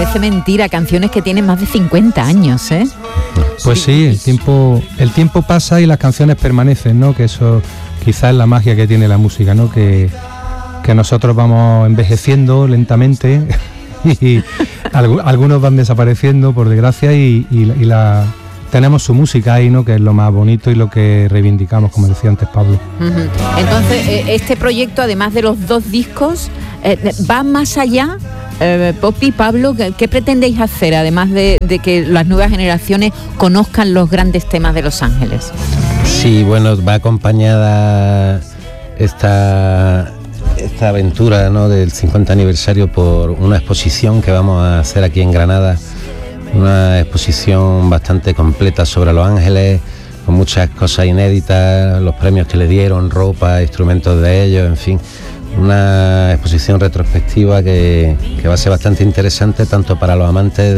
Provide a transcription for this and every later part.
parece mentira, canciones que tienen más de 50 años, ¿eh? Pues sí, el tiempo pasa y las canciones permanecen, ¿no? Que eso quizás es la magia que tiene la música, ¿no? Que nosotros vamos envejeciendo lentamente y algunos van desapareciendo, por desgracia, y tenemos su música ahí, ¿no? Que es lo más bonito y lo que reivindicamos, como decía antes Pablo. Uh-huh. Entonces, este proyecto, además de los 2 discos, va más allá. Popi, Pablo, ¿qué pretendéis hacer, además de que las nuevas generaciones conozcan los grandes temas de Los Ángeles? Sí, bueno, va acompañada esta aventura, ¿no?, del 50 aniversario por una exposición que vamos a hacer aquí en Granada, una exposición bastante completa sobre Los Ángeles, con muchas cosas inéditas, los premios que le dieron, ropa, instrumentos de ellos, en fin, una exposición retrospectiva que va a ser bastante interesante tanto para los amantes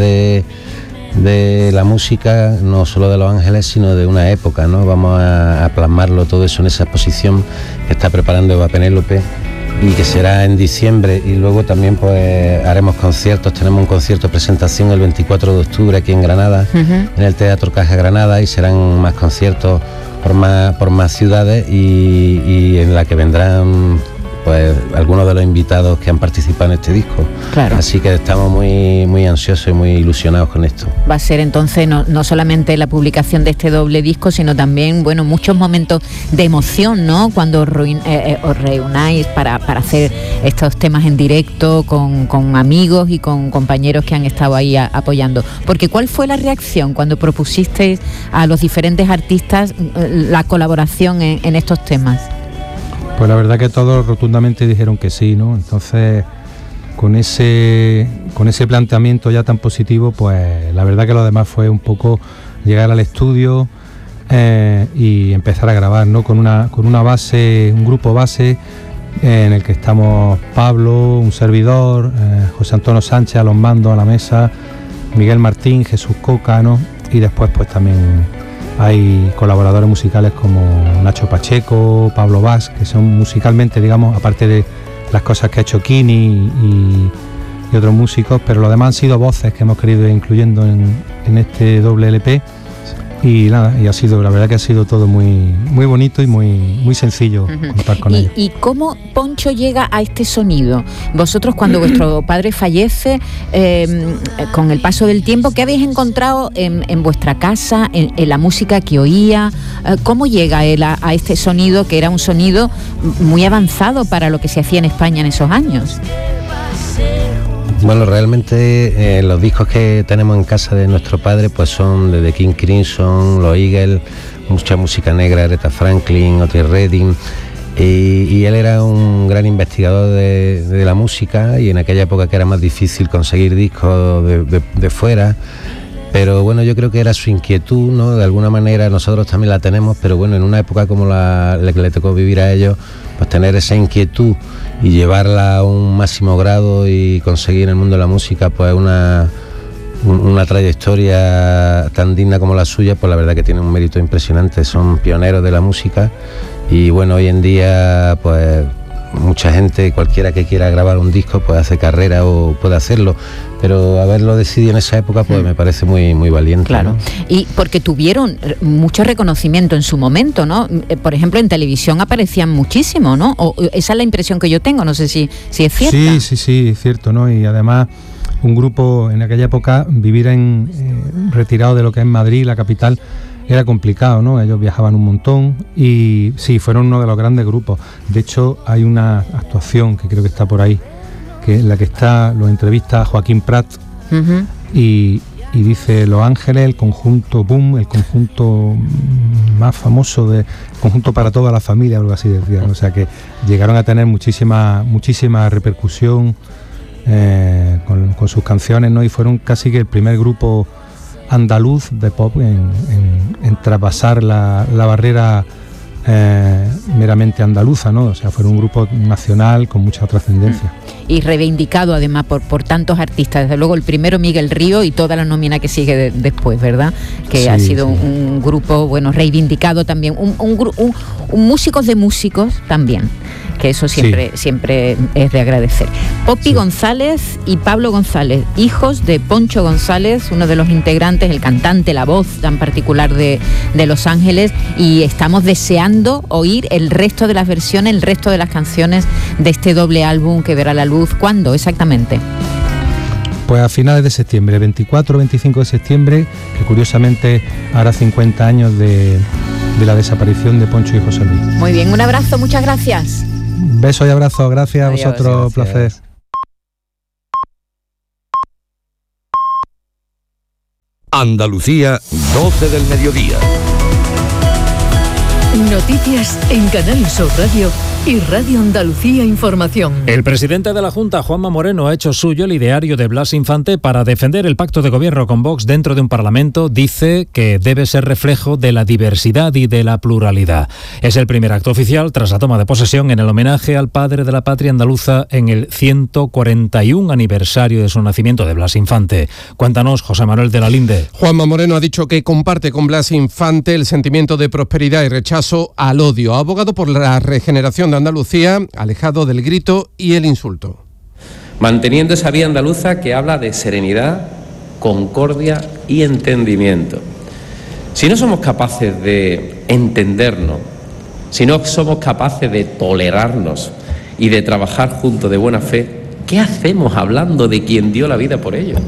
de la música, no solo de Los Ángeles, sino de una época, ¿no? Vamos a plasmarlo todo eso en esa exposición que está preparando Eva Penélope y que será en diciembre, y luego también pues haremos conciertos. Tenemos un concierto de presentación el 24 de octubre aquí en Granada, en el Teatro Caja Granada, y serán más conciertos por más ciudades y en la que vendrán pues algunos de los invitados que han participado en este disco. Claro. Así que estamos muy, muy ansiosos y muy ilusionados con esto. Va a ser entonces no solamente la publicación de este doble disco, sino también, bueno, muchos momentos de emoción, ¿no? Cuando os reunáis para hacer estos temas en directo con amigos y con compañeros que han estado ahí apoyando. Porque ¿cuál fue la reacción cuando propusisteis a los diferentes artistas la colaboración en estos temas? Pues la verdad que todos rotundamente dijeron que sí, ¿no? Entonces, con ese planteamiento ya tan positivo, pues la verdad que lo demás fue un poco llegar al estudio y empezar a grabar, ¿no? Con una base, un grupo base en el que estamos Pablo, un servidor, José Antonio Sánchez a los mandos, a la mesa, Miguel Martín, Jesús Coca, ¿no? Y después pues también hay colaboradores musicales como Nacho Pacheco, Pablo Vaz, que son musicalmente, digamos, aparte de las cosas que ha hecho Kini y otros músicos, pero lo demás han sido voces que hemos querido ir incluyendo en este doble LP. Y nada, y la verdad que ha sido todo muy, muy bonito y muy sencillo contar con ellos. ¿Y cómo Poncho llega a este sonido? Vosotros, cuando vuestro padre fallece, con el paso del tiempo, ¿qué habéis encontrado en vuestra casa, en la música que oía? ¿Cómo llega él a este sonido, que era un sonido muy avanzado para lo que se hacía en España en esos años? Bueno, realmente los discos que tenemos en casa de nuestro padre pues son desde King Crimson, los Eagles, mucha música negra, Aretha Franklin, Otis Redding, y él era un gran investigador de la música, y en aquella época que era más difícil conseguir discos de fuera, pero bueno, yo creo que era su inquietud, ¿no? De alguna manera nosotros también la tenemos, pero bueno, en una época como la que le tocó vivir a ellos, pues tener esa inquietud y llevarla a un máximo grado y conseguir en el mundo de la música pues una trayectoria tan digna como la suya, pues la verdad que tiene un mérito impresionante. Son pioneros de la música y bueno, hoy en día pues mucha gente, cualquiera que quiera grabar un disco pues hace carrera o puede hacerlo, pero haberlo decidido en esa época pues me parece muy, muy valiente. Claro, ¿no? Y porque tuvieron mucho reconocimiento en su momento, ¿no? Por ejemplo, en televisión aparecían muchísimo, ¿no? O esa es la impresión que yo tengo, no sé si es cierta. Sí, es cierto, ¿no? Y además un grupo en aquella época, vivir retirado de lo que es Madrid, la capital, era complicado, ¿no? Ellos viajaban un montón y sí, fueron uno de los grandes grupos. De hecho, hay una actuación que creo que está por ahí, que en la que lo entrevista Joaquín Prat, y dice Los Ángeles, el conjunto boom, el conjunto más famoso, el conjunto para toda la familia, algo así decían. O sea que llegaron a tener muchísima repercusión con sus canciones, ¿no? Y fueron casi que el primer grupo andaluz de pop en traspasar la barrera meramente andaluza, ¿no? O sea, fueron un grupo nacional con mucha trascendencia. Y reivindicado además por tantos artistas, desde luego el primero Miguel Río y toda la nómina que sigue después, ¿verdad? Que sí, ha sido un grupo, bueno, reivindicado también, un músicos de músicos también, que eso siempre es de agradecer. Poppy González y Pablo González, hijos de Poncho González, uno de los integrantes, el cantante, la voz tan particular de Los Ángeles, y estamos deseando oír el resto de las versiones, el resto de las canciones de este doble álbum que verá la luz. ¿Cuándo exactamente? Pues a finales de septiembre, 24 o 25 de septiembre, que curiosamente hará 50 años de la desaparición de Poncho y José Luis. Muy bien, un abrazo, muchas gracias. Besos y abrazos, gracias a vosotros, placer. Andalucía, 12 del mediodía. Noticias en Canal Sur Radio y Radio Andalucía Información. El presidente de la Junta, Juanma Moreno, ha hecho suyo el ideario de Blas Infante para defender el pacto de gobierno con Vox dentro de un Parlamento. Dice que debe ser reflejo de la diversidad y de la pluralidad. Es el primer acto oficial tras la toma de posesión en el homenaje al padre de la patria andaluza en el 141 aniversario de su nacimiento de Blas Infante. Cuéntanos, José Manuel de la Linde. Juanma Moreno ha dicho que comparte con Blas Infante el sentimiento de prosperidad y rechazo al odio. Ha abogado por la regeneración de Andalucía, alejado del grito y el insulto. Manteniendo esa vía andaluza que habla de serenidad, concordia y entendimiento. Si no somos capaces de entendernos, si no somos capaces de tolerarnos y de trabajar juntos de buena fe, ¿qué hacemos hablando de quien dio la vida por ello?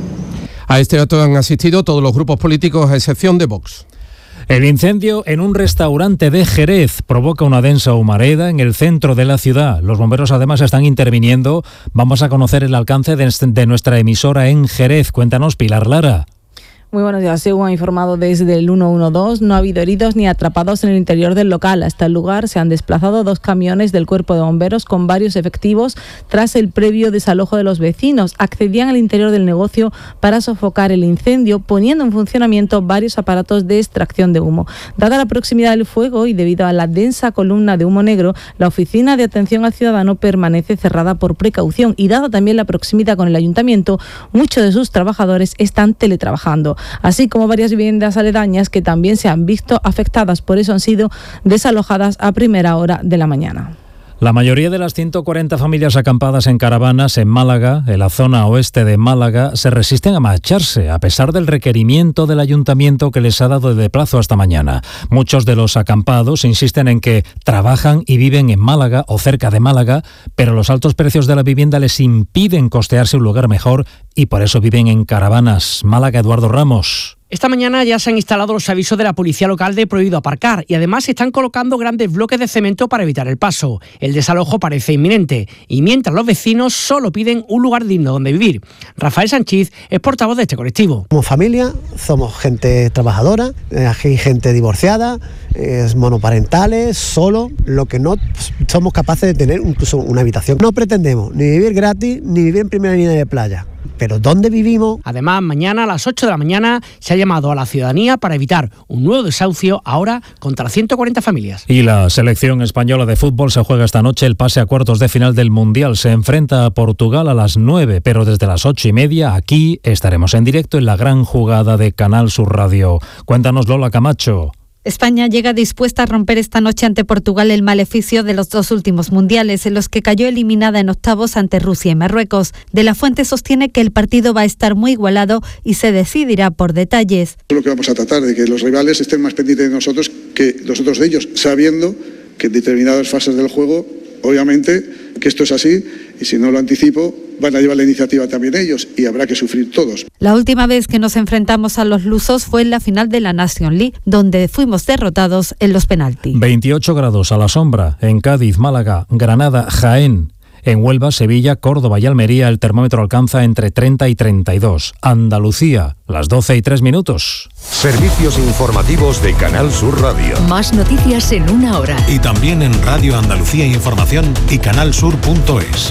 A este acto han asistido todos los grupos políticos a excepción de Vox. El incendio en un restaurante de Jerez provoca una densa humareda en el centro de la ciudad. Los bomberos además están interviniendo. Vamos a conocer el alcance de nuestra emisora en Jerez. Cuéntanos, Pilar Lara. Muy buenos días. Según ha informado desde el 112, no ha habido heridos ni atrapados en el interior del local. Hasta el lugar se han desplazado 2 camiones del Cuerpo de Bomberos con varios efectivos tras el previo desalojo de los vecinos. Accedían al interior del negocio para sofocar el incendio, poniendo en funcionamiento varios aparatos de extracción de humo. Dada la proximidad del fuego y debido a la densa columna de humo negro, la Oficina de Atención al Ciudadano permanece cerrada por precaución y dada también la proximidad con el Ayuntamiento, muchos de sus trabajadores están teletrabajando, así como varias viviendas aledañas que también se han visto afectadas, por eso han sido desalojadas a primera hora de la mañana. La mayoría de las 140 familias acampadas en caravanas en Málaga, en la zona oeste de Málaga, se resisten a marcharse, a pesar del requerimiento del ayuntamiento que les ha dado de plazo hasta mañana. Muchos de los acampados insisten en que trabajan y viven en Málaga o cerca de Málaga, pero los altos precios de la vivienda les impiden costearse un lugar mejor y por eso viven en caravanas. Málaga, Eduardo Ramos. Esta mañana ya se han instalado los avisos de la policía local de prohibido aparcar y además se están colocando grandes bloques de cemento para evitar el paso. El desalojo parece inminente y mientras los vecinos solo piden un lugar digno donde vivir. Rafael Sánchez es portavoz de este colectivo. Como familia somos gente trabajadora, hay gente divorciada, monoparentales, solo, lo que no somos capaces de tener incluso una habitación. No pretendemos ni vivir gratis ni vivir en primera línea de playa. Pero ¿dónde vivimos? Además, mañana a las 8 de la mañana se ha llamado a la ciudadanía para evitar un nuevo desahucio ahora contra 140 familias. Y la selección española de fútbol se juega esta noche el pase a cuartos de final del Mundial. Se enfrenta a Portugal a las 9, pero desde las 8:30 aquí estaremos en directo en la gran jugada de Canal Sur Radio. Cuéntanos, Lola Camacho. España llega dispuesta a romper esta noche ante Portugal el maleficio de los 2 últimos mundiales, en los que cayó eliminada en octavos ante Rusia y Marruecos. De la Fuente sostiene que el partido va a estar muy igualado y se decidirá por detalles. Es lo que vamos a tratar, de que los rivales estén más pendientes de nosotros que nosotros de ellos, sabiendo que en determinadas fases del juego, obviamente, que esto es así, y si no lo anticipo, van a llevar la iniciativa también ellos y habrá que sufrir todos. La última vez que nos enfrentamos a los lusos fue en la final de la Nation League, donde fuimos derrotados en los penaltis. 28 grados a la sombra en Cádiz, Málaga, Granada, Jaén. En Huelva, Sevilla, Córdoba y Almería el termómetro alcanza entre 30 y 32. Andalucía, las 12:03. Servicios informativos de Canal Sur Radio. Más noticias en una hora. Y también en Radio Andalucía Información y canalsur.es.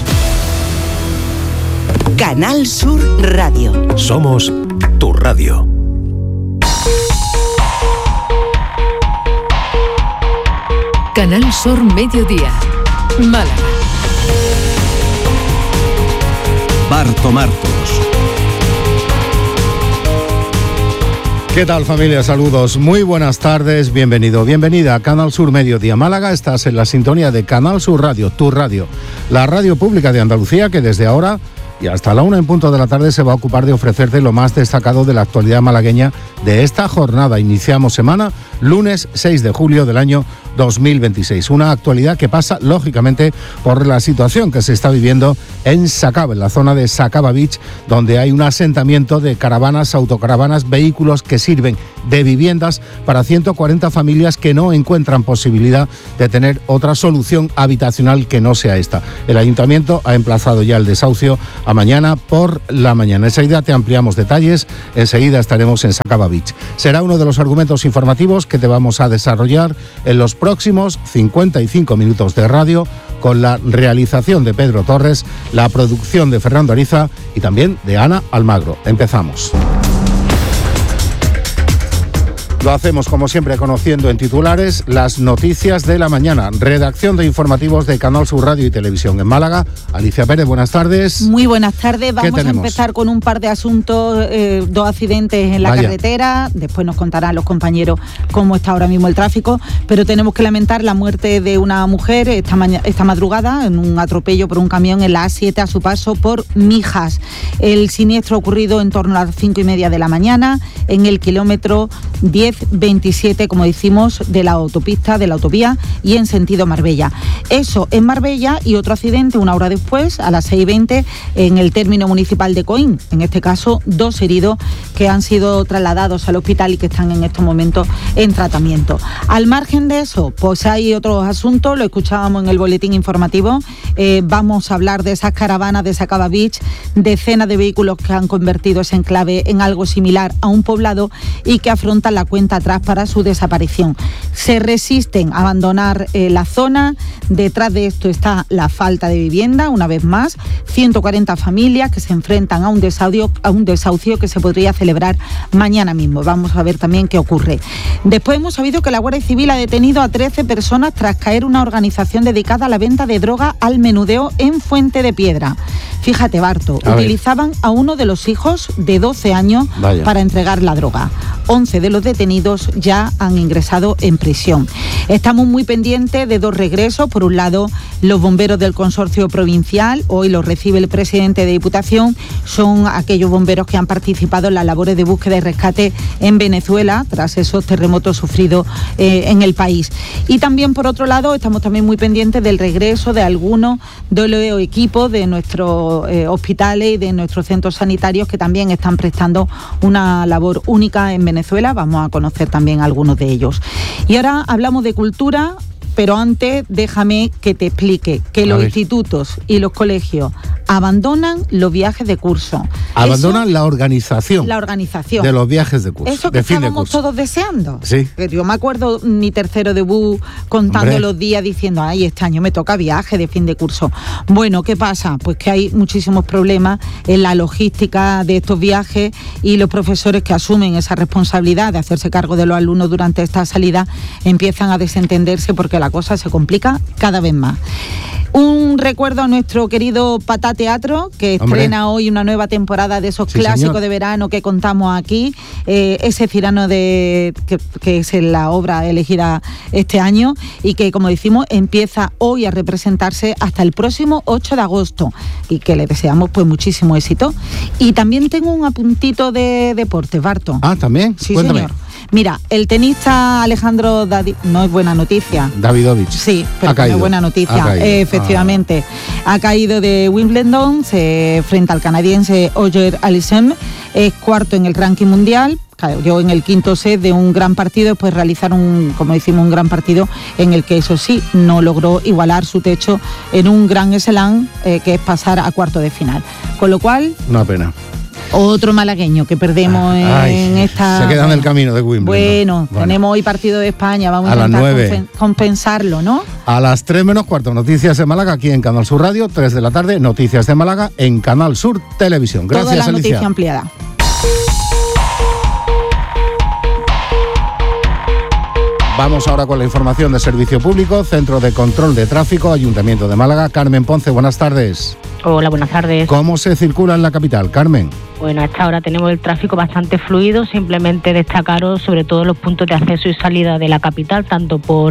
Canal Sur Radio. Somos tu radio. Canal Sur Mediodía. Málaga. Barto Martos. ¿Qué tal, familia? Saludos, muy buenas tardes, bienvenido, bienvenida a Canal Sur Mediodía Málaga. Estás en la sintonía de Canal Sur Radio, tu radio, la radio pública de Andalucía, que desde ahora y hasta la 1 en punto de la tarde se va a ocupar de ofrecerte lo más destacado de la actualidad malagueña de esta jornada. Iniciamos semana, lunes 6 de julio del año 2026. Una actualidad que pasa, lógicamente, por la situación que se está viviendo en Sacaba, en la zona de Sacaba Beach, donde hay un asentamiento de caravanas, autocaravanas, vehículos que sirven de viviendas para 140 familias que no encuentran posibilidad de tener otra solución habitacional que no sea esta. El ayuntamiento ha emplazado ya el desahucio a mañana por la mañana. Enseguida te ampliamos detalles, enseguida estaremos en Sacaba Beach. Será uno de los argumentos informativos que te vamos a desarrollar en los próximos 55 minutos de radio, con la realización de Pedro Torres, la producción de Fernando Ariza y también de Ana Almagro. Empezamos. Lo hacemos, como siempre, conociendo en titulares las noticias de la mañana. Redacción de informativos de Canal Sur Radio y Televisión en Málaga. Alicia Pérez, buenas tardes. Muy buenas tardes. Vamos a empezar con un par de asuntos, 2 accidentes en la carretera. Después nos contarán los compañeros cómo está ahora mismo el tráfico. Pero tenemos que lamentar la muerte de una mujer esta madrugada en un atropello por un camión en la A7 a su paso por Mijas. El siniestro ha ocurrido en torno a las 5:30 de la mañana en el kilómetro 10-27, como decimos, de la autopista, de la autovía, y en sentido Marbella. Eso en Marbella, y otro accidente una hora después, a las 6:20, en el término municipal de Coín. En este caso, 2 heridos que han sido trasladados al hospital y que están en estos momentos en tratamiento. Al margen de eso, pues hay otros asuntos, lo escuchábamos en el boletín informativo. Vamos a hablar de esas caravanas de Sacaba Beach, decenas de vehículos que han convertido ese enclave en algo similar a un poblado y que afrontan la cuenta atrás para su desaparición. Se resisten a abandonar la zona. Detrás de esto está la falta de vivienda, una vez más. 140 familias que se enfrentan a un desahucio que se podría celebrar mañana mismo. Vamos a ver también qué ocurre. Después hemos sabido que la Guardia Civil ha detenido a 13 personas tras caer una organización dedicada a la venta de droga al menudeo en Fuente de Piedra. Fíjate, Barto, utilizaban a uno de los hijos de 12 años para entregar la droga. 11 de los detenidos ya han ingresado en prisión. Estamos muy pendientes de 2 regresos. Por un lado, los bomberos del consorcio provincial, hoy los recibe el presidente de Diputación, son aquellos bomberos que han participado en las labores de búsqueda y rescate en Venezuela tras esos terremotos sufridos en el país. Y también, por otro lado, estamos también muy pendientes del regreso de algunos de los equipos de nuestros hospitales y de nuestros centros sanitarios, que también están prestando una labor única en Venezuela. Vamos a conocer también algunos de ellos. Y ahora hablamos de cultura, pero antes déjame que te explique que los institutos y los colegios abandonan los viajes de curso. Abandonan la organización de los viajes de curso. Eso que estábamos todos deseando. Sí. Yo me acuerdo mi tercero de BU contando los días diciendo, ay, este año me toca viaje de fin de curso. Bueno, ¿qué pasa? Pues que hay muchísimos problemas en la logística de estos viajes, y los profesores que asumen esa responsabilidad de hacerse cargo de los alumnos durante esta salida empiezan a desentenderse porque la cosa se complica cada vez más. Un recuerdo a nuestro querido Patá Teatro, que estrena hoy una nueva temporada de esos clásicos de verano que contamos aquí. Ese Cirano que es la obra elegida este año y que, como decimos, empieza hoy a representarse hasta el próximo 8 de agosto y que le deseamos pues muchísimo éxito. Y también tengo un apuntito de deportes, Barto. Ah, ¿también? Sí, Cuéntame. señor. Mira, el tenista Alejandro no es buena noticia. Davidovich. Sí, pero no es buena noticia. Efectivamente. Ha caído de Wimbledon frente al canadiense Roger Alisem. Es cuarto en el ranking mundial. Cayó en el quinto set de un gran partido, después realizaron, como decimos, un gran partido en el que, eso sí, no logró igualar su techo en un gran slam, que es pasar a cuarto de final. Con lo cual... Una pena. Otro malagueño que perdemos en esta... Se queda en el camino de Wimbledon. Bueno, tenemos hoy partido de España, vamos a intentar compensarlo, ¿no? A las 3 menos cuarto, noticias de Málaga aquí en Canal Sur Radio, 3 de la tarde, noticias de Málaga en Canal Sur Televisión. Gracias, Alicia. Toda la Alicia. noticia ampliada. Vamos ahora con la información de servicio público, Centro de Control de Tráfico, Ayuntamiento de Málaga. Carmen Ponce, buenas tardes. Hola, buenas tardes. ¿Cómo se circula en la capital, Carmen? Bueno, a esta hora tenemos el tráfico bastante fluido, simplemente destacaros sobre todo los puntos de acceso y salida de la capital, tanto por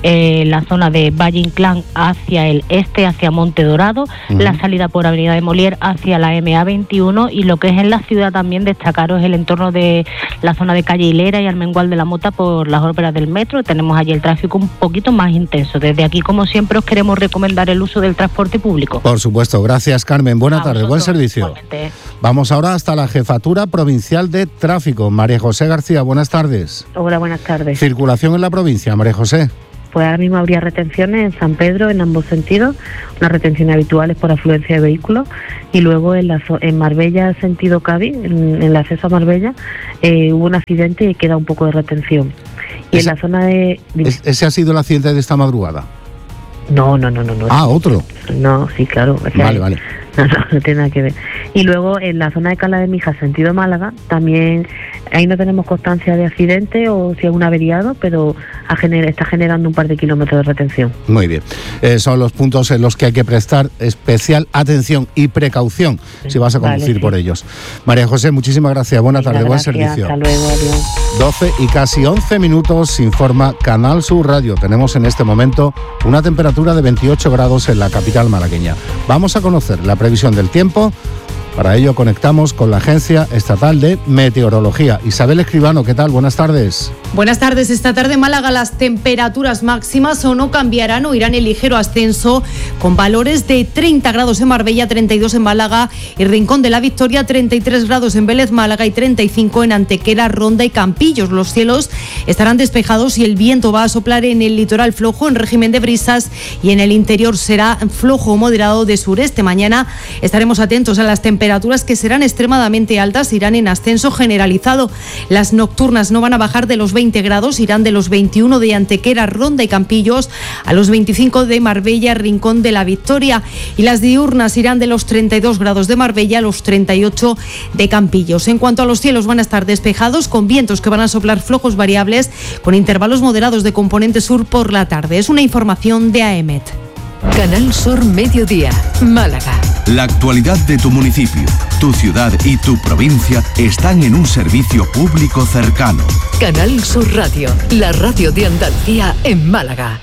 la zona de Valle Inclán hacia el este, hacia Monte Dorado, la salida por Avenida de Molière hacia la MA21, y lo que es en la ciudad también destacaros el entorno de la zona de Calle Hilera y Armengual de la Mota por las obras del metro. Tenemos allí el tráfico un poquito más intenso. Desde aquí, como siempre, os queremos recomendar el uso del transporte público. Por supuesto, gracias, Carmen. Buena tarde, buen servicio. Igualmente. Vamos ahora hasta la Jefatura Provincial de Tráfico. María José García, buenas tardes. Hola, buenas tardes. Circulación en la provincia, María José. Pues ahora mismo habría retenciones en San Pedro en ambos sentidos, unas retenciones habituales por afluencia de vehículos, y luego en Marbella, sentido Cádiz, en el acceso a Marbella, hubo un accidente y queda un poco de retención. Y en la zona de... ¿Ese ha sido el accidente de esta madrugada? No. Ah, ¿otro? No, sí, claro. Vale. No tiene nada que ver. Y luego en la zona de Cala de Mija, sentido Málaga, también ahí no tenemos constancia de accidente o si es un averiado, pero está generando un par de kilómetros de retención. Muy bien. Son los puntos en los que hay que prestar especial atención y precaución si vas a conducir por ellos. María José, muchísimas gracias. Buena tarde, buen servicio. Hasta luego, adiós. 12 y casi 11 minutos, informa Canal Sur Radio. Tenemos en este momento una temperatura de 28 grados en la capital malagueña. Vamos a conocer la previsión del tiempo. Para ello conectamos con la Agencia Estatal de Meteorología. Isabel Escribano, ¿qué tal? Buenas tardes. Buenas tardes. Esta tarde en Málaga las temperaturas máximas o no cambiarán o irán en ligero ascenso, con valores de 30 grados en Marbella, 32 en Málaga y Rincón de la Victoria, 33 grados en Vélez, Málaga y 35 en Antequera, Ronda y Campillos. Los cielos estarán despejados y el viento va a soplar en el litoral flojo en régimen de brisas, y en el interior será flojo o moderado de sureste. Mañana estaremos atentos a las temperaturas, que serán extremadamente altas, irán en ascenso generalizado. Las nocturnas no van a bajar de los 20 grados, irán de los 21 de Antequera, Ronda y Campillos a los 25 de Marbella, Rincón de la Victoria, y las diurnas irán de los 32 grados de Marbella a los 38 de Campillos. En cuanto a los cielos, van a estar despejados con vientos que van a soplar flojos variables con intervalos moderados de componente sur por la tarde. Es una información de AEMET. Canal Sur Mediodía, Málaga. La actualidad de tu municipio, tu ciudad y tu provincia están en un servicio público cercano. Canal Sur Radio, la radio de Andalucía en Málaga.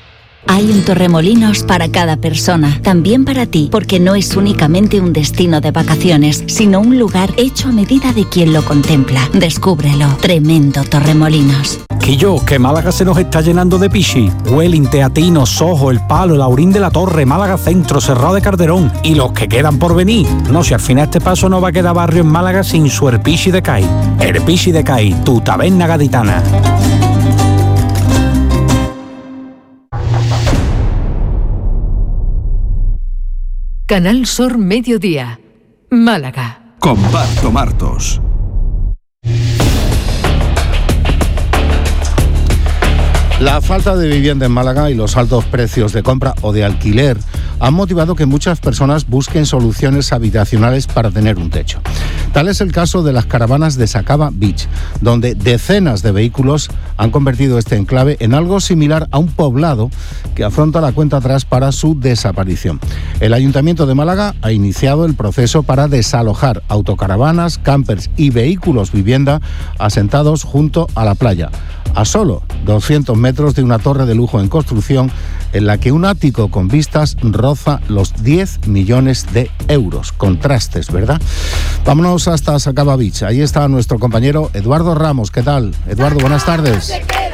Hay un Torremolinos para cada persona, también para ti, porque no es únicamente un destino de vacaciones, sino un lugar hecho a medida de quien lo contempla. Descúbrelo. Tremendo Torremolinos. Que Málaga se nos está llenando de pichi. Huelin, Teatino, Sojo, El Palo, Laurín de la Torre, Málaga Centro, Cerrado de Calderón y los que quedan por venir. No, si al final este paso no va a quedar barrio en Málaga sin su Herpichi de Cai. Herpichi de Cai, tu taberna gaditana. Canal Sur Mediodía, Málaga. Comparto Martos. La falta de vivienda en Málaga y los altos precios de compra o de alquiler han motivado que muchas personas busquen soluciones habitacionales para tener un techo. Tal es el caso de las caravanas de Sacaba Beach, donde decenas de vehículos han convertido este enclave en algo similar a un poblado que afronta la cuenta atrás para su desaparición. El Ayuntamiento de Málaga ha iniciado el proceso para desalojar autocaravanas, campers y vehículos vivienda asentados junto a la playa, a solo 200 metros de una torre de lujo en construcción en la que un ático con vistas roza los 10 millones de euros. Contrastes, ¿verdad? Vámonos hasta Sacaba Beach. Ahí está nuestro compañero Eduardo Ramos. ¿Qué tal? Eduardo, buenas tardes.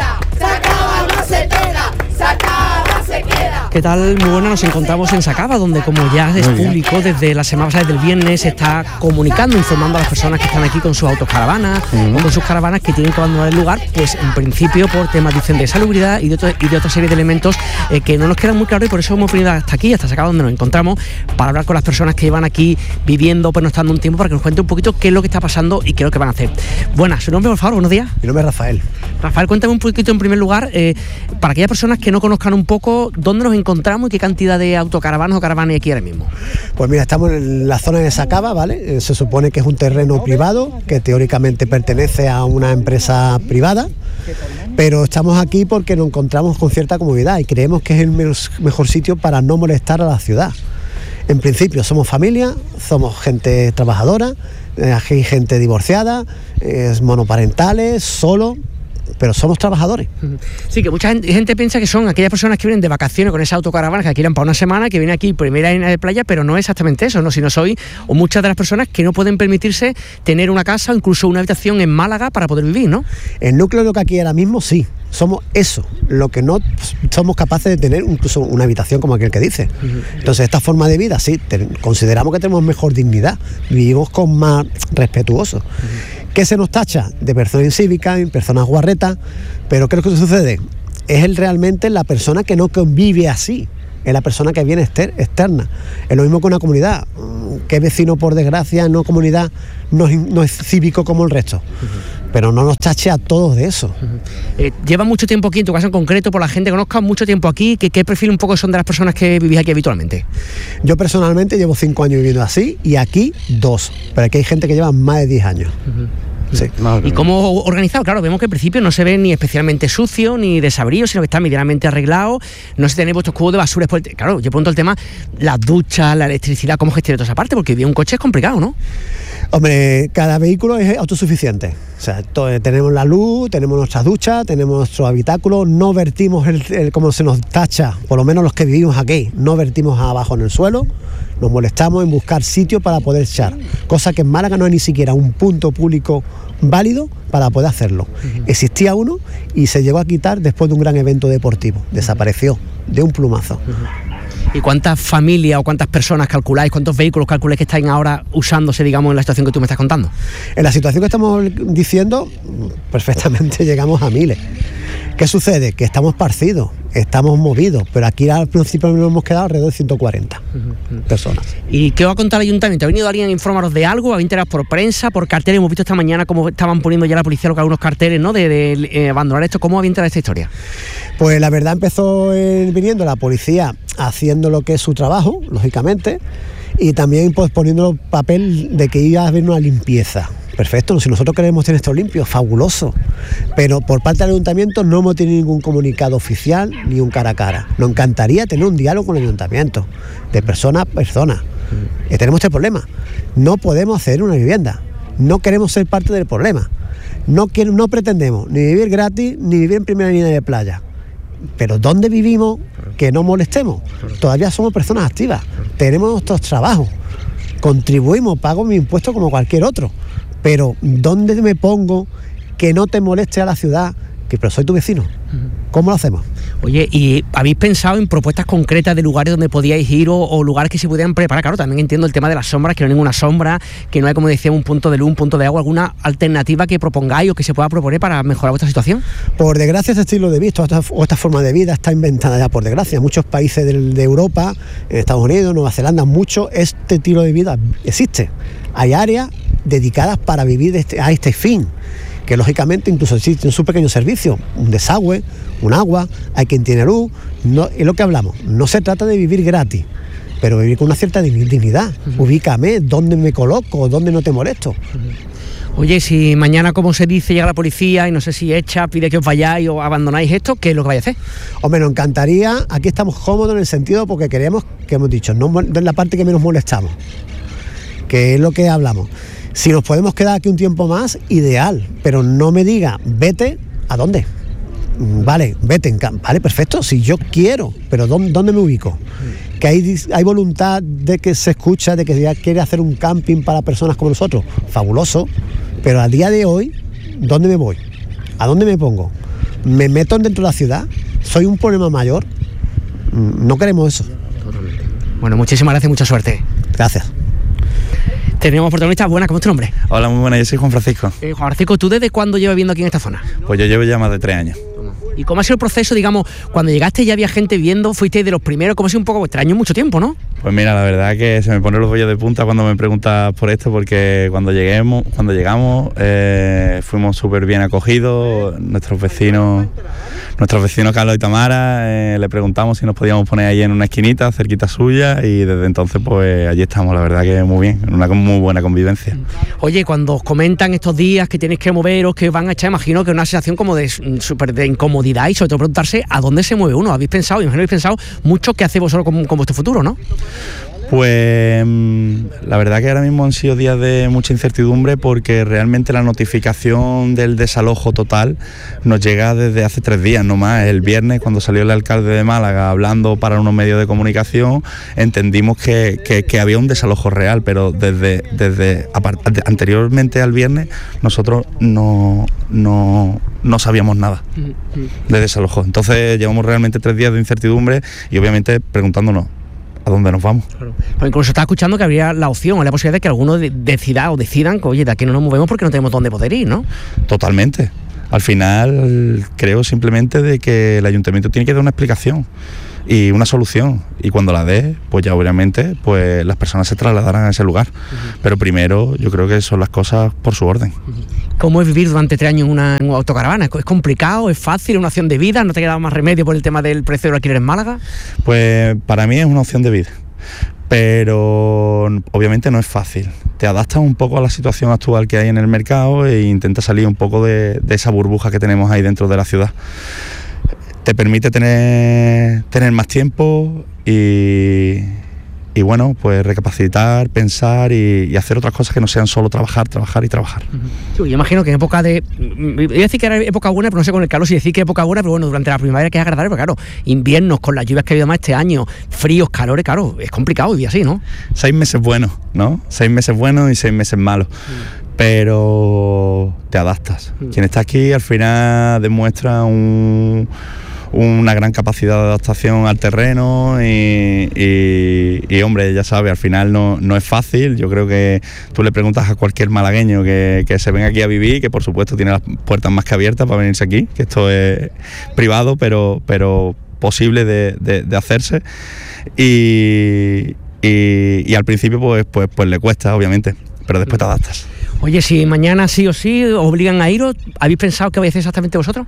¿Qué tal? Muy buena, nos encontramos en Sacaba, donde como ya es público, desde la semana pasada, desde el viernes, se está comunicando, informando a las personas que están aquí con sus autocaravanas o con sus caravanas que tienen que abandonar el lugar, pues en principio por temas, dicen, de salubridad y de otra serie de elementos que no nos quedan muy claros, y por eso hemos venido hasta aquí, hasta Sacaba, donde nos encontramos, para hablar con las personas que llevan aquí viviendo, pernoctando un tiempo, para que nos cuente un poquito qué es lo que está pasando y qué es lo que van a hacer. Buenas, su nombre, por favor, buenos días. Mi nombre es Rafael. Rafael, cuéntame un poquito en primer lugar, para aquellas personas que no conozcan un poco, ¿dónde nos encontramos y qué cantidad de autocaravanas o caravanas hay aquí ahora mismo? Pues mira, estamos en la zona de Sacaba, ¿vale? Se supone que es un terreno privado que teóricamente pertenece a una empresa privada, pero estamos aquí porque nos encontramos con cierta comodidad y creemos que es el mejor sitio para no molestar a la ciudad. En principio somos familia, somos gente trabajadora, hay gente divorciada, monoparentales, solo, pero somos trabajadores. Sí, que mucha gente piensa que son aquellas personas que vienen de vacaciones con esa autocaravana que alquilan para una semana, que vienen aquí primera arena de playa, pero no es exactamente eso, ¿no? Sino soy o muchas de las personas que no pueden permitirse tener una casa o incluso una habitación en Málaga para poder vivir, ¿no? El núcleo de lo que aquí ahora mismo sí, somos eso, lo que no somos capaces de tener incluso una habitación como aquel que dice. Entonces esta forma de vida sí, consideramos que tenemos mejor dignidad, vivimos con más respetuosos. ¿Qué se nos tacha? De personas incívicas, personas guarretas, pero ¿qué es lo que sucede? Es realmente la persona que no convive así, es la persona que viene externa. Es lo mismo que una comunidad, que vecino por desgracia, no comunidad, no es cívico como el resto. Pero no nos tache a todos de eso. Lleva mucho tiempo aquí, en tu caso en concreto, por la gente que conozca mucho tiempo aquí, ¿qué perfil un poco son de las personas que vivís aquí habitualmente? Yo personalmente llevo 5 años viviendo así y aquí 2, pero aquí hay gente que lleva más de 10 años. Sí. ¿Y cómo organizado? Claro, vemos que al principio no se ve ni especialmente sucio ni desabrío, sino que está medianamente arreglado. No se tenéis vuestros cubos de basura. Claro, yo pregunto el tema, las duchas, la electricidad, ¿cómo gestionáis toda esa parte? Porque vivir un coche es complicado, ¿no? Hombre, cada vehículo es autosuficiente. O sea, tenemos la luz, tenemos nuestras duchas, tenemos nuestro habitáculo, no vertimos como se nos tacha, por lo menos los que vivimos aquí, no vertimos abajo en el suelo, nos molestamos en buscar sitios para poder echar, cosa que en Málaga no hay ni siquiera un punto público válido para poder hacerlo. Existía uno y se llegó a quitar después de un gran evento deportivo, desapareció de un plumazo. ¿Y cuántas familias o cuántas personas calculáis, cuántos vehículos calculáis que están ahora usándose, digamos, en la situación que tú me estás contando? En la situación que estamos diciendo, perfectamente llegamos a miles. ¿Qué sucede? Que estamos esparcidos, estamos movidos, pero aquí al principio nos hemos quedado alrededor de 140 personas. ¿Y qué va a contar el ayuntamiento? ¿Ha venido alguien a informaros de algo? ¿Habéis enterado por prensa, por carteles? Hemos visto esta mañana cómo estaban poniendo ya la policía local algunos carteles, ¿no? de abandonar esto. ¿Cómo habéis enterado de esta historia? Pues la verdad empezó viniendo la policía haciendo lo que es su trabajo, lógicamente, y también pues poniendo papel de que iba a haber una limpieza. Perfecto, si nosotros queremos tener esto limpio, fabuloso, pero por parte del ayuntamiento no hemos tenido ningún comunicado oficial ni un cara a cara. Nos encantaría tener un diálogo con el ayuntamiento, de persona a persona. Tenemos este problema, no podemos hacer una vivienda, no queremos ser parte del problema, no pretendemos ni vivir gratis ni vivir en primera línea de playa. Pero ¿dónde vivimos que no molestemos? Todavía somos personas activas, tenemos nuestros trabajos, contribuimos, pago mi impuesto como cualquier otro. Pero ¿dónde me pongo que no te moleste a la ciudad? Pero soy tu vecino. ¿Cómo lo hacemos? Oye, ¿y habéis pensado en propuestas concretas de lugares donde podíais ir o lugares que se pudieran preparar? Claro, también entiendo el tema de las sombras, que no hay ninguna sombra, que no hay, como decíamos, un punto de luz, un punto de agua, alguna alternativa que propongáis o que se pueda proponer para mejorar vuestra situación. Por desgracia, este estilo de vida o esta forma de vida está inventada ya, por desgracia. En muchos países de Europa, en Estados Unidos, Nueva Zelanda, mucho este estilo de vida existe. Hay áreas dedicadas para vivir a este fin, que lógicamente incluso existen su pequeño servicio, un desagüe, un agua, hay quien tiene luz, no, es lo que hablamos, no se trata de vivir gratis, pero vivir con una cierta dignidad. Ubícame, dónde me coloco, dónde no te molesto. Oye, si mañana, como se dice, llega la policía y no sé si echa, pide que os vayáis o abandonáis esto, ¿qué es lo que vais a hacer? Hombre, nos encantaría, aquí estamos cómodos en el sentido porque queremos, que hemos dicho, no es la parte que menos molestamos, que es lo que hablamos. Si nos podemos quedar aquí un tiempo más, ideal, pero no me diga, vete, ¿a dónde? Vale, vete, vale, perfecto, si yo quiero, pero ¿dónde me ubico? Que hay voluntad de que se escucha, de que ya quiere hacer un camping para personas como nosotros, fabuloso, pero a día de hoy, ¿dónde me voy? ¿A dónde me pongo? ¿Me meto dentro de la ciudad? ¿Soy un problema mayor? No queremos eso. Bueno, muchísimas gracias, mucha suerte. Gracias. Tenemos protagonistas. Buenas, ¿cómo es tu nombre? Hola, muy buenas, yo soy Juan Francisco. Juan Francisco, ¿tú desde cuándo llevas viviendo aquí en esta zona? Pues yo llevo ya más de 3 años. ¿Y cómo ha sido el proceso, digamos, cuando llegaste ya había gente viendo, fuisteis de los primeros? ¿Cómo ha sido un poco extraño mucho tiempo, no? Pues mira, la verdad que se me ponen los vellos de punta cuando me preguntas por esto, porque cuando llegamos fuimos súper bien acogidos. Nuestros vecinos Carlos y Tamara, le preguntamos si nos podíamos poner ahí en una esquinita cerquita suya y desde entonces pues allí estamos, la verdad que muy bien, en una muy buena convivencia. Oye, cuando os comentan estos días que tenéis que moveros, que van a echar, imagino que es una sensación como de súper de incomodidad y sobre todo preguntarse a dónde se mueve uno. Habéis pensado mucho qué hacéis vosotros con vuestro futuro, ¿no? Pues la verdad que ahora mismo han sido días de mucha incertidumbre porque realmente la notificación del desalojo total nos llega desde hace 3 días nomás. El viernes, cuando salió el alcalde de Málaga hablando para unos medios de comunicación, entendimos que había un desalojo real, pero desde anteriormente al viernes nosotros no sabíamos nada de desalojo. Entonces llevamos realmente 3 días de incertidumbre y obviamente preguntándonos ¿a dónde nos vamos? Claro. Pues incluso estaba escuchando que habría la opción o la posibilidad de que algunos decidan que, oye, de aquí no nos movemos porque no tenemos dónde poder ir, ¿no? Totalmente. Al final creo simplemente de que el ayuntamiento tiene que dar una explicación y una solución, y cuando la dé, pues ya obviamente pues las personas se trasladarán a ese lugar. Pero primero yo creo que son las cosas por su orden. ¿Cómo es vivir durante 3 años en una autocaravana? ¿Es complicado? ¿Es fácil? ¿Es una opción de vida? ¿No te queda más remedio por el tema del precio del alquiler en Málaga? Pues para mí es una opción de vida, pero obviamente no es fácil. Te adaptas un poco a la situación actual que hay en el mercado e intentas salir un poco de esa burbuja que tenemos ahí dentro de la ciudad. Te permite tener más tiempo y bueno, pues recapacitar, pensar y hacer otras cosas que no sean solo trabajar. Sí, yo imagino que en época de... Voy a decir que era época buena, pero no sé con el calor si decir que época buena, pero bueno, durante la primavera que es agradable, pero claro, inviernos con las lluvias que ha habido más este año, fríos, calores, claro, es complicado vivir así, ¿no? 6 meses buenos, ¿no? 6 meses buenos y 6 meses malos. Pero te adaptas. Quien está aquí al final demuestra una gran capacidad de adaptación al terreno y hombre, ya sabes, al final no es fácil. Yo creo que tú le preguntas a cualquier malagueño que se venga aquí a vivir, que por supuesto tiene las puertas más que abiertas para venirse aquí, que esto es privado pero posible de hacerse y al principio pues le cuesta, obviamente, pero después te adaptas. Oye, si mañana sí o sí obligan a iros, ¿habéis pensado qué vais a hacer exactamente vosotros?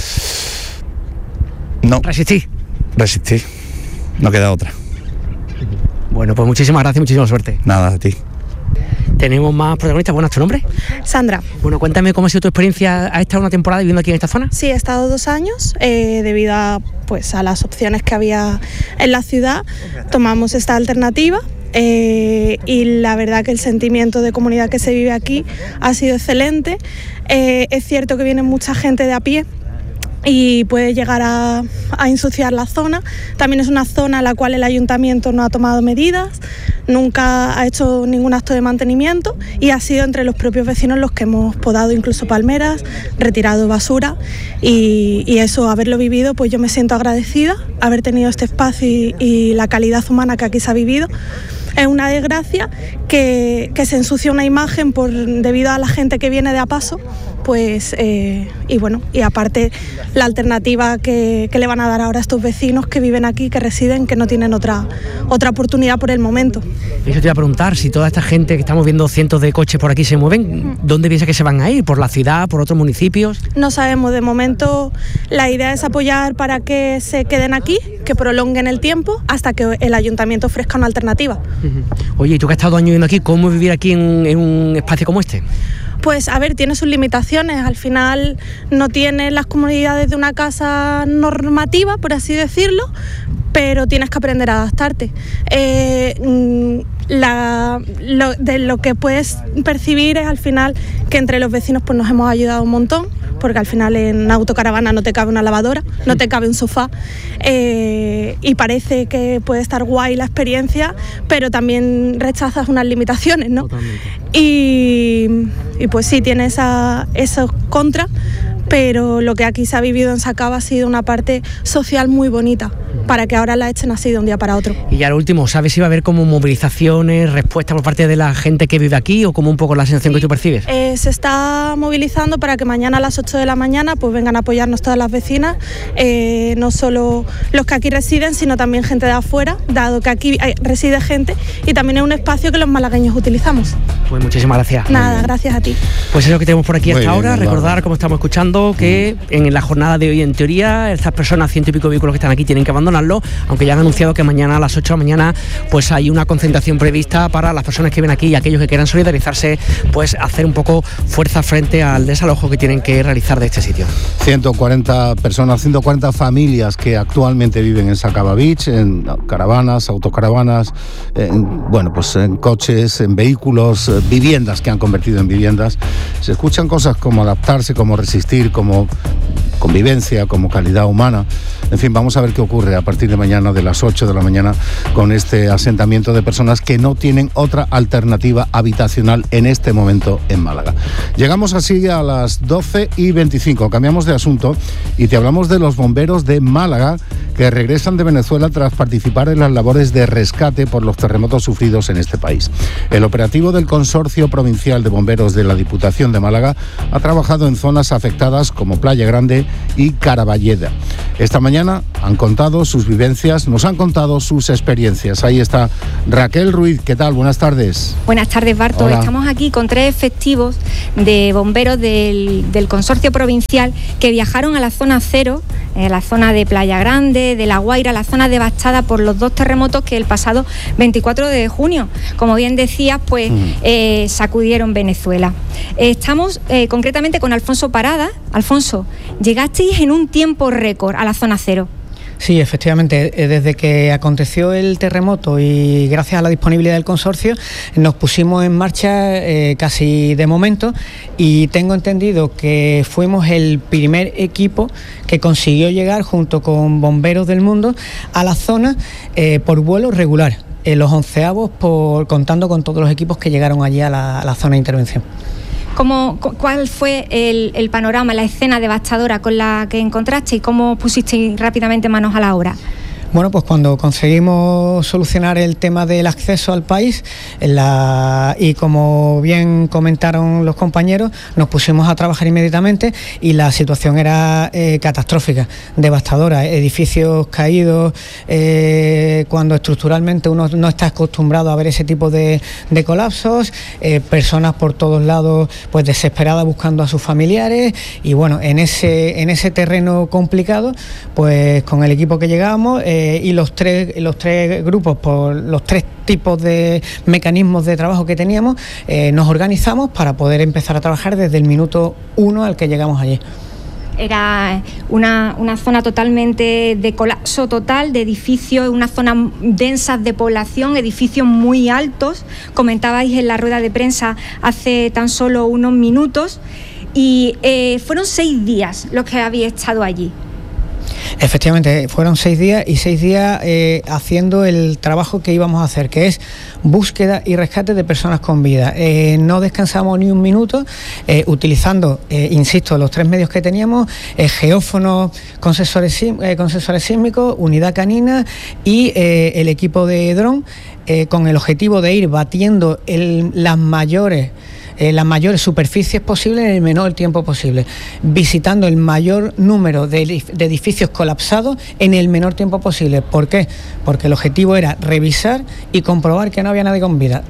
No. Resistir. No queda otra. Bueno, pues muchísimas gracias, muchísima suerte. Nada, a ti. Tenemos más protagonistas. Bueno, ¿tu nombre? Sandra. Bueno, cuéntame cómo ha sido tu experiencia. ¿Has estado una temporada viviendo aquí en esta zona? Sí, he estado 2 años debido a las opciones que había en la ciudad. Tomamos esta alternativa. Y la verdad que el sentimiento de comunidad que se vive aquí ha sido excelente. Es cierto que viene mucha gente de a pie y puede llegar a ensuciar la zona. También es una zona en la cual el ayuntamiento no ha tomado medidas, nunca ha hecho ningún acto de mantenimiento y ha sido entre los propios vecinos los que hemos podado incluso palmeras, retirado basura y eso, haberlo vivido, pues yo me siento agradecida, haber tenido este espacio y la calidad humana que aquí se ha vivido. Es una desgracia que se ensucie una imagen debido a la gente que viene de a paso, pues y bueno, y aparte la alternativa que le van a dar ahora a estos vecinos que viven aquí, que residen, que no tienen otra oportunidad por el momento. Eso te iba a preguntar, si toda esta gente que estamos viendo cientos de coches por aquí se mueven, ¿dónde piensas que se van a ir? ¿Por la ciudad, por otros municipios? No sabemos, de momento la idea es apoyar para que se queden aquí, que prolonguen el tiempo hasta que el ayuntamiento ofrezca una alternativa. Oye, ¿y tú que has estado 2 años viviendo aquí, cómo es vivir aquí en un espacio como este? Pues a ver, tiene sus limitaciones, al final no tiene las comodidades de una casa normativa, por así decirlo, pero tienes que aprender a adaptarte. De lo que puedes percibir es al final que entre los vecinos pues nos hemos ayudado un montón, porque al final en una autocaravana no te cabe una lavadora, no te cabe un sofá y parece que puede estar guay la experiencia, pero también rechazas unas limitaciones, ¿no? Y pues sí, tiene esos contras, pero lo que aquí se ha vivido en Sacaba ha sido una parte social muy bonita, para que ahora la echen así de un día para otro. Y ya lo último, ¿sabes si va a haber como movilizaciones, respuestas por parte de la gente que vive aquí o como un poco la sensación que tú percibes? Se está movilizando para que mañana a las 8 de la mañana pues vengan a apoyarnos todas las vecinas, no solo los que aquí residen, sino también gente de afuera, dado que aquí reside gente y también es un espacio que los malagueños utilizamos. Pues muchísimas gracias. Nada, gracias a ti. Pues es lo que tenemos por aquí hasta ahora. Bien, Recordar, como estamos escuchando, que en la jornada de hoy, en teoría, estas personas, 100 y pico vehículos que están aquí, tienen que abandonarlo, aunque ya han anunciado que mañana a las 8 de la mañana pues hay una concentración prevista para las personas que ven aquí y aquellos que quieran solidarizarse, pues hacer un poco fuerza frente al desalojo que tienen que realizar de este sitio. 140 personas, 140 familias que actualmente viven en Sacaba Beach, en caravanas, autocaravanas, en coches, en vehículos, viviendas que han convertido en viviendas. Se escuchan cosas como adaptarse, como resistir, como convivencia, como calidad humana. En fin, vamos a ver qué ocurre a partir de mañana, de las 8 de la mañana, con este asentamiento de personas que no tienen otra alternativa habitacional en este momento en Málaga. Llegamos así a las 12:25. Cambiamos de asunto y te hablamos de los bomberos de Málaga que regresan de Venezuela tras participar en las labores de rescate por los terremotos sufridos en este país. El operativo del Consorcio Provincial de Bomberos de la Diputación de Málaga ha trabajado en zonas afectadas como Playa Grande y Caraballeda. Esta mañana han contado sus vivencias, nos han contado sus experiencias. Ahí está Raquel Ruiz. ¿Qué tal? Buenas tardes. Buenas tardes, Barto. Hola. Estamos aquí con 3 efectivos de bomberos del Consorcio Provincial que viajaron a la zona 0, la zona de Playa Grande, de La Guaira, la zona devastada por los 2 terremotos que el pasado 24 de junio, como bien decías, pues sacudieron Venezuela. Estamos concretamente con Alfonso Parada. Alfonso, llegasteis en un tiempo récord a la zona 0. Sí, efectivamente, desde que aconteció el terremoto y gracias a la disponibilidad del consorcio nos pusimos en marcha casi de momento y tengo entendido que fuimos el primer equipo que consiguió llegar junto con bomberos del mundo a la zona por vuelo regular, los 11avos contando con todos los equipos que llegaron allí a la zona de intervención. ¿Cuál fue el panorama, la escena devastadora con la que encontraste y cómo pusisteis rápidamente manos a la obra? Bueno, pues cuando conseguimos solucionar el tema del acceso al país y como bien comentaron los compañeros, nos pusimos a trabajar inmediatamente y la situación era catastrófica, devastadora, edificios caídos, cuando estructuralmente uno no está acostumbrado a ver ese tipo de colapsos, personas por todos lados pues desesperadas buscando a sus familiares y bueno, en ese terreno complicado, pues con el equipo que llegamos y los tres grupos, por los 3 tipos de mecanismos de trabajo que teníamos, nos organizamos para poder empezar a trabajar desde el minuto 1 al que llegamos allí. Era una zona totalmente de colapso total, de edificios, una zona densas de población, edificios muy altos. Comentabais en la rueda de prensa hace tan solo unos minutos y fueron 6 días los que habéis estado allí. Efectivamente, fueron 6 días y 6 días haciendo el trabajo que íbamos a hacer, que es búsqueda y rescate de personas con vida. No descansamos ni un minuto, utilizando, insisto, los 3 medios que teníamos, geófonos con sensores sísmicos, unidad canina y el equipo de dron, con el objetivo de ir batiendo las mayores superficies posibles en el menor tiempo posible, visitando el mayor número de edificios colapsados en el menor tiempo posible. ¿Por qué? Porque el objetivo era revisar y comprobar que no había nadie con vida.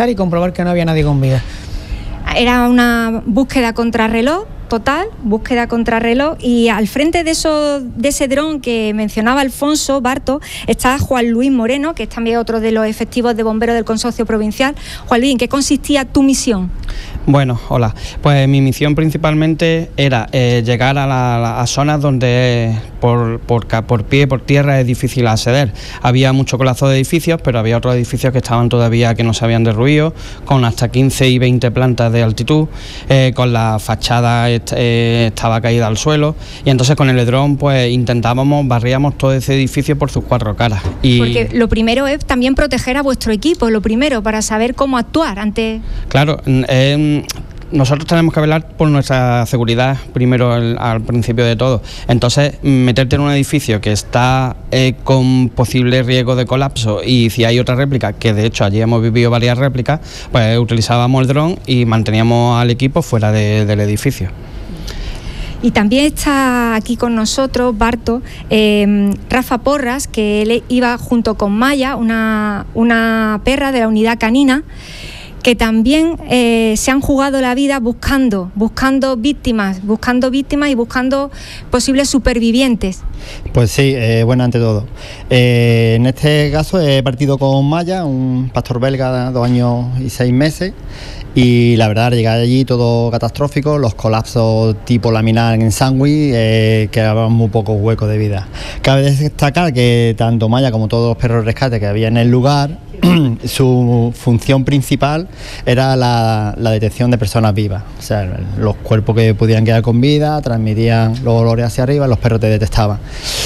Era una búsqueda contrarreloj total, y al frente de ese dron que mencionaba Alfonso, Barto, está Juan Luis Moreno, que es también otro de los efectivos de bomberos del Consorcio Provincial. Juan Luis, ¿en qué consistía tu misión? Bueno, hola. Pues mi misión principalmente era llegar a zonas donde por pie, por tierra es difícil acceder. Había mucho colapso de edificios, pero había otros edificios que estaban todavía que no se habían derruido, con hasta 15 y 20 plantas de altitud, con la fachada estaba caída al suelo, y entonces con el dron pues barríamos todo ese edificio por sus 4 caras. Porque lo primero es también proteger a vuestro equipo, para saber cómo actuar ante... Claro, nosotros tenemos que velar por nuestra seguridad primero al principio de todo. Entonces, meterte en un edificio que está con posible riesgo de colapso, y si hay otra réplica, que de hecho allí hemos vivido varias réplicas, pues utilizábamos el dron y manteníamos al equipo fuera del edificio. Y también está aquí con nosotros, Barto, Rafa Porras, que él iba junto con Maya, una perra de la unidad canina, que también se han jugado la vida buscando víctimas y buscando posibles supervivientes. Pues sí, bueno, ante todo. En este caso he partido con Maya, un pastor belga de 2 años y 6 meses. Y la verdad, al llegar allí todo catastrófico, los colapsos tipo laminar en sándwich, quedaban muy pocos huecos de vida. Cabe destacar que tanto Maya como todos los perros de rescate que había en el lugar, su función principal era la detección de personas vivas. O sea, los cuerpos que pudieran quedar con vida transmitían los olores hacia arriba, los perros te detectaban.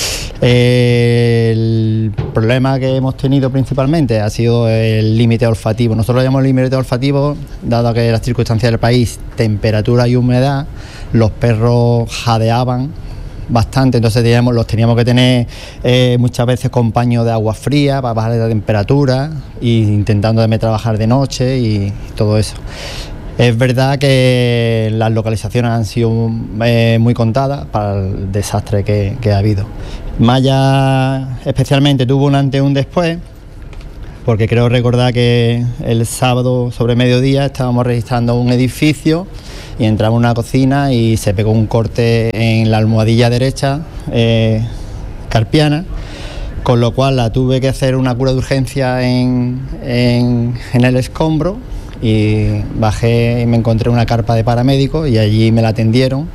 El problema que hemos tenido principalmente ha sido el límite olfativo. Nosotros lo llamamos límite olfativo, dado que las circunstancias del país, temperatura y humedad, los perros jadeaban bastante, entonces los teníamos que tener muchas veces con paños de agua fría para bajar la temperatura, e intentando trabajar de noche y todo eso. Es verdad que las localizaciones han sido muy contadas para el desastre que ha habido. Maya especialmente tuvo un antes y un después, porque creo recordar que el sábado sobre mediodía estábamos registrando un edificio y entraba en una cocina y se pegó un corte en la almohadilla derecha carpiana, con lo cual la tuve que hacer una cura de urgencia en el escombro, y bajé y me encontré una carpa de paramédicos y allí me la atendieron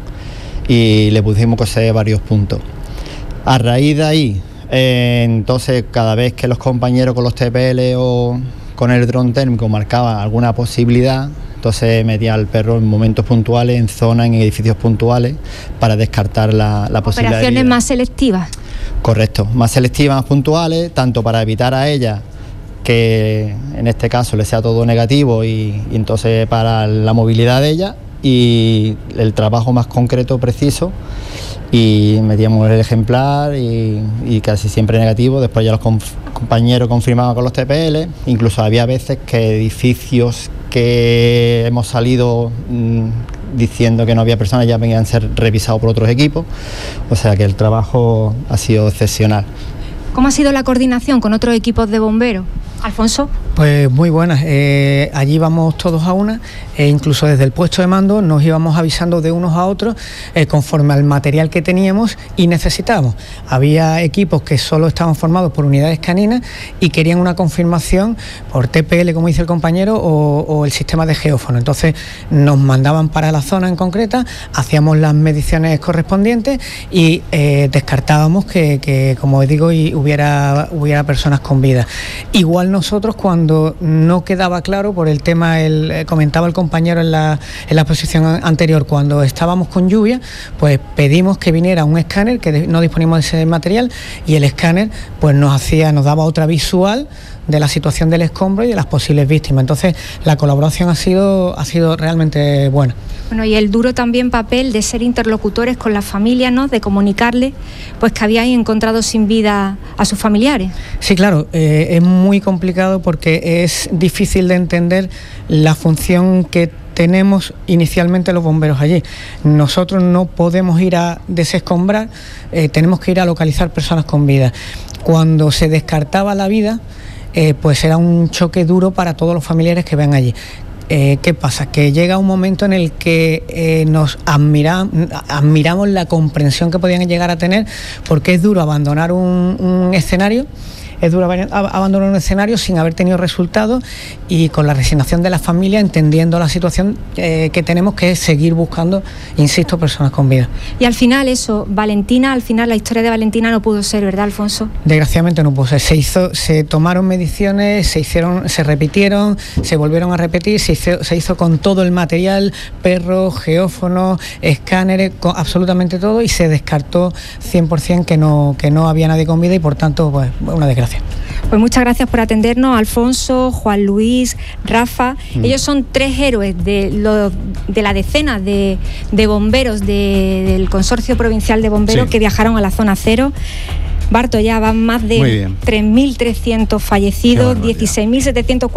y le pusimos coser varios puntos. A raíz de ahí, entonces cada vez que los compañeros con los TPL o con el dron térmico marcaban alguna posibilidad, entonces metía al perro en momentos puntuales, en zonas, en edificios puntuales, para descartar la posibilidad. ¿Operaciones más selectivas? Correcto, más selectivas, más puntuales, tanto para evitar a ella que en este caso le sea todo negativo y entonces para la movilidad de ella, y el trabajo más concreto, preciso, y metíamos el ejemplar y casi siempre negativo. Después ya los compañeros confirmaban con los TPL, incluso había veces que edificios que hemos salido diciendo que no había personas ya venían a ser revisados por otros equipos, o sea que el trabajo ha sido excepcional. ¿Cómo ha sido la coordinación con otros equipos de bomberos? Alfonso. Pues muy buenas, allí vamos todos a una, incluso desde el puesto de mando nos íbamos avisando de unos a otros conforme al material que teníamos y necesitábamos. Había equipos que solo estaban formados por unidades caninas y querían una confirmación por TPL, como dice el compañero, o el sistema de geófono. Entonces nos mandaban para la zona en concreta, hacíamos las mediciones correspondientes y descartábamos que como digo, hubiera personas con vida. Igual nosotros, cuando no quedaba claro por el tema, comentaba el compañero en la exposición anterior, cuando estábamos con lluvia, pues pedimos que viniera un escáner, que no disponíamos de ese material, y el escáner pues nos daba otra visual de la situación del escombro y de las posibles víctimas. Entonces la colaboración ha sido realmente buena. Bueno, y el duro también papel de ser interlocutores con las familias, ¿no? De comunicarles pues que habían encontrado sin vida a sus familiares. Sí, claro, es muy complicado porque es difícil de entender la función que tenemos inicialmente los bomberos allí. Nosotros no podemos ir a desescombrar, tenemos que ir a localizar personas con vida. Cuando se descartaba la vida, pues era un choque duro para todos los familiares que ven allí. ¿Qué pasa? Que llega un momento en el que nos admiramos la comprensión que podían llegar a tener, porque es duro abandonar un escenario. Es duro abandonar un escenario sin haber tenido resultados, y con la resignación de la familia, entendiendo la situación que tenemos, que es seguir buscando, insisto, personas con vida. Y al final la historia de Valentina no pudo ser, ¿verdad, Alfonso? Desgraciadamente no pudo ser. Se tomaron mediciones, se repitieron, se volvieron a repetir, se hizo con todo el material, perros, geófonos, escáneres, con absolutamente todo, y se descartó 100% que no había nadie con vida, y por tanto, pues, una desgracia. Pues muchas gracias por atendernos, Alfonso, Juan Luis, Rafa. Ellos son 3 héroes de la decena de bomberos del Consorcio Provincial de Bomberos, sí, que viajaron a la zona cero. Barto, ya van más de 3.300 fallecidos,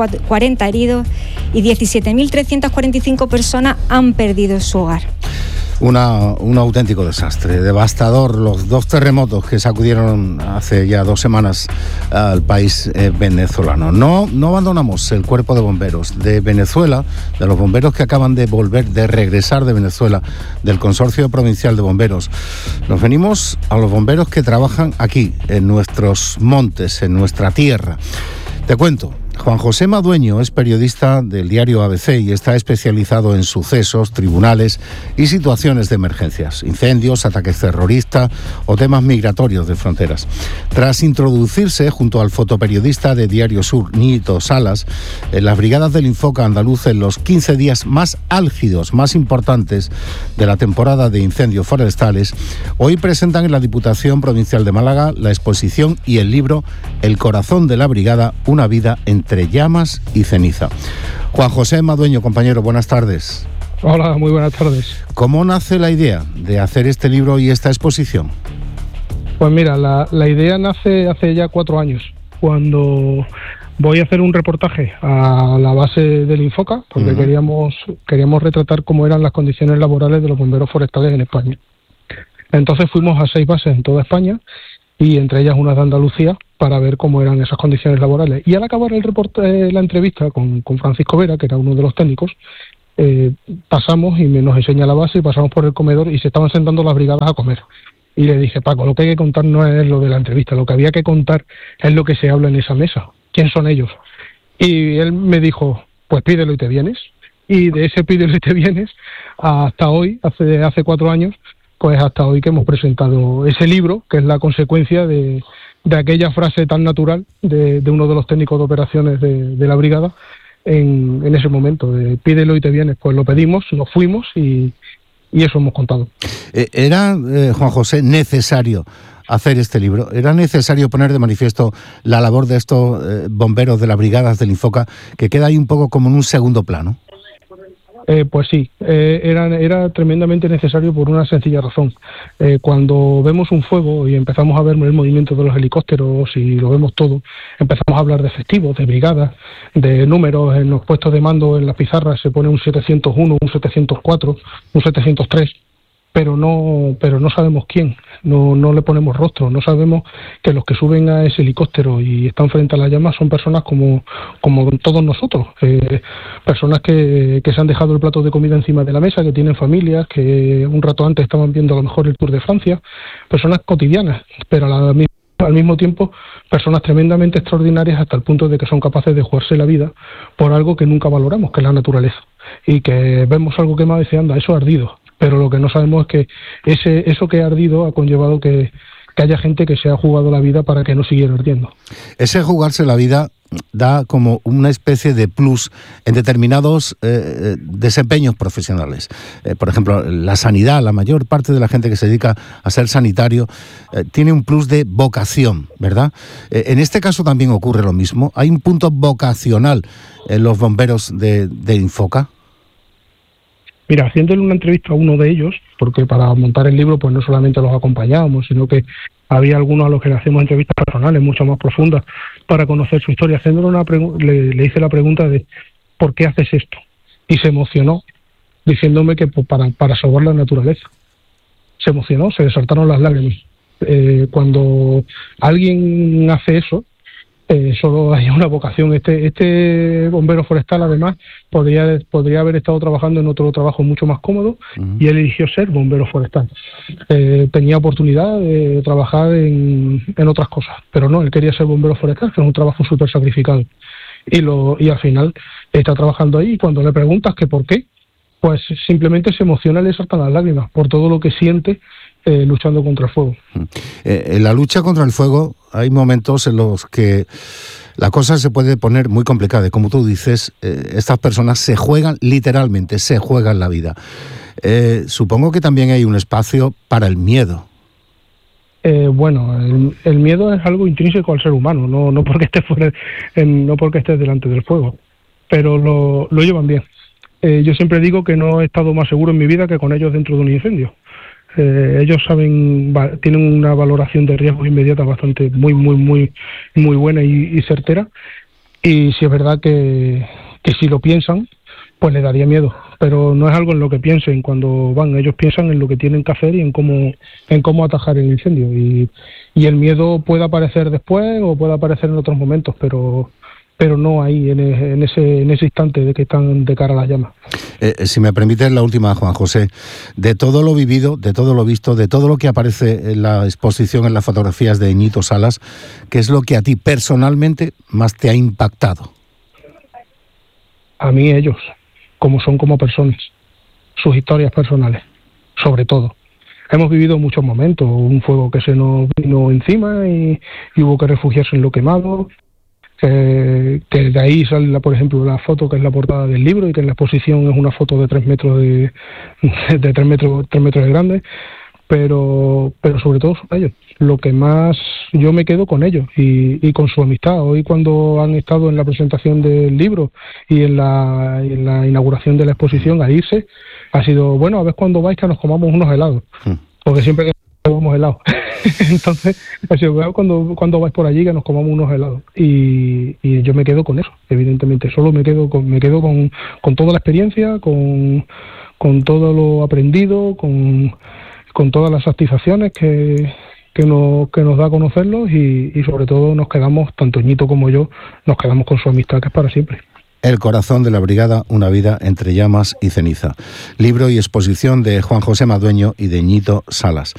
16.740 heridos y 17.345 personas han perdido su hogar. Un auténtico desastre, devastador. Los 2 terremotos que sacudieron hace ya 2 semanas al país venezolano. No abandonamos el cuerpo de bomberos de Venezuela, de los bomberos que acaban de regresar de Venezuela, del Consorcio Provincial de Bomberos. Nos venimos a los bomberos que trabajan aquí, en nuestros montes, en nuestra tierra. Te cuento. Juan José Madueño es periodista del diario ABC y está especializado en sucesos, tribunales y situaciones de emergencias, incendios, ataques terroristas o temas migratorios de fronteras. Tras introducirse junto al fotoperiodista de Diario Sur, Nito Salas, en las brigadas del Infoca andaluz en los 15 días más álgidos, más importantes de la temporada de incendios forestales, hoy presentan en la Diputación Provincial de Málaga la exposición y el libro El corazón de la brigada, una vida entre llamas y ceniza. Juan José Madueño, compañero, buenas tardes. Hola, muy buenas tardes. ¿Cómo nace la idea de hacer este libro y esta exposición? Pues mira, la idea nace hace ya 4 años, cuando voy a hacer un reportaje a la base del Infoca, porque queríamos retratar cómo eran las condiciones laborales de los bomberos forestales en España. Entonces fuimos a 6 bases en toda España, y entre ellas una de Andalucía, para ver cómo eran esas condiciones laborales. Y al acabar la entrevista con Francisco Vera, que era uno de los técnicos, pasamos y nos enseña la base y pasamos por el comedor y se estaban sentando las brigadas a comer. Y le dije, Paco, lo que hay que contar no es lo de la entrevista, lo que había que contar es lo que se habla en esa mesa. ¿Quién son ellos? Y él me dijo, pues pídelo y te vienes. Y de ese pídelo y te vienes hasta hoy, hace 4 años, pues hasta hoy que hemos presentado ese libro, que es la consecuencia de aquella frase tan natural de uno de los técnicos de operaciones de la brigada en ese momento, de pídelo y te vienes. Pues lo pedimos, nos fuimos y eso hemos contado. ¿Era, Juan José, necesario hacer este libro? ¿Era necesario poner de manifiesto la labor de estos bomberos de las brigadas del Infoca, que queda ahí un poco como en un segundo plano? Pues sí, era tremendamente necesario por una sencilla razón. Cuando vemos un fuego y empezamos a ver el movimiento de los helicópteros y lo vemos todo, empezamos a hablar de efectivos, de brigadas, de números en los puestos de mando, en las pizarras se pone un 701, un 704, un 703, pero no sabemos quién, no le ponemos rostro, no sabemos que los que suben a ese helicóptero y están frente a las llamas son personas como todos nosotros, personas que se han dejado el plato de comida encima de la mesa, que tienen familias, que un rato antes estaban viendo a lo mejor el Tour de Francia, personas cotidianas, pero al mismo tiempo personas tremendamente extraordinarias hasta el punto de que son capaces de jugarse la vida por algo que nunca valoramos, que es la naturaleza, y que vemos algo quemado y dice, anda, eso ha ardido. Pero lo que no sabemos es que eso que ha ardido ha conllevado que haya gente que se ha jugado la vida para que no siguiera ardiendo. Ese jugarse la vida da como una especie de plus en determinados desempeños profesionales. Por ejemplo, la sanidad, la mayor parte de la gente que se dedica a ser sanitario tiene un plus de vocación, ¿verdad? En este caso también ocurre lo mismo. ¿Hay un punto vocacional en los bomberos de Infoca? Mira, haciéndole una entrevista a uno de ellos, porque para montar el libro pues no solamente los acompañábamos, sino que había algunos a los que le hacíamos entrevistas personales mucho más profundas para conocer su historia. Haciéndole le hice la pregunta de ¿por qué haces esto? Y se emocionó, diciéndome que pues, para salvar la naturaleza. Se emocionó, se le saltaron las lágrimas. Cuando alguien hace eso, solo hay una vocación. Este bombero forestal además podría haber estado trabajando en otro trabajo mucho más cómodo, y él eligió ser bombero forestal. Tenía oportunidad de trabajar en otras cosas, pero no, él quería ser bombero forestal, que es un trabajo súper sacrificado, y al final está trabajando ahí, y cuando le preguntas que por qué, pues simplemente se emociona y le saltan las lágrimas por todo lo que siente luchando contra el fuego. En la lucha contra el fuego hay momentos en los que la cosa se puede poner muy complicada. Como tú dices, estas personas se juegan, literalmente, se juegan la vida. Supongo que también hay un espacio para el miedo. Bueno, el miedo es algo intrínseco al ser humano, no porque estés delante del fuego, pero lo llevan bien. Yo siempre digo que no he estado más seguro en mi vida que con ellos dentro de un incendio. Ellos tienen una valoración de riesgo inmediata bastante muy buena y certera, y si es verdad que si lo piensan, pues le daría miedo, pero no es algo en lo que piensen cuando van. Ellos piensan en lo que tienen que hacer y en cómo atajar el incendio, y el miedo puede aparecer después o puede aparecer en otros momentos, pero no ahí, en ese instante de que están de cara a las llamas. Si me permites la última, Juan José, de todo lo vivido, de todo lo visto, de todo lo que aparece en la exposición, en las fotografías de Ñito Salas, ¿qué es lo que a ti personalmente más te ha impactado? A mí ellos, como son como personas, sus historias personales, sobre todo. Hemos vivido muchos momentos, un fuego que se nos vino encima y hubo que refugiarse en lo quemado, que de ahí sale, por ejemplo, la foto que es la portada del libro y que en la exposición es una foto de 3 metros de 3 metros de grande, pero sobre todo son ellos. Lo que más yo me quedo con ellos y con su amistad. Hoy, cuando han estado en la presentación del libro y en la inauguración de la exposición, a irse, ha sido, bueno, a ver cuando vais que nos comamos unos helados, porque siempre que comamos helados. Entonces, ha sido, cuando vais por allí que nos comamos unos helados. Y yo me quedo con eso, evidentemente. Solo me quedo con toda la experiencia, con todo lo aprendido, con todas las satisfacciones que nos da conocerlos, y sobre todo nos quedamos, tanto Ñito como yo, nos quedamos con su amistad, que es para siempre. El corazón de la brigada, una vida entre llamas y ceniza. Libro y exposición de Juan José Madueño y de Ñito Salas.